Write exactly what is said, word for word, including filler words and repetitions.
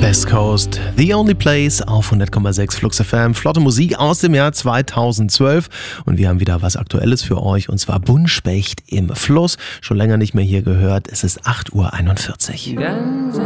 West Coast, The Only Place auf hundert Komma sechs Flux F M. Flotte Musik aus dem Jahr zweitausendzwölf. Und wir haben wieder was Aktuelles für euch, und zwar Buntspecht im Fluss. Schon länger nicht mehr hier gehört. Es ist acht Uhr einundvierzig.